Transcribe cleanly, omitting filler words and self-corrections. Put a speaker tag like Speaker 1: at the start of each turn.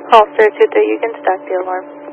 Speaker 1: All Star 2-3, you can start the alarm.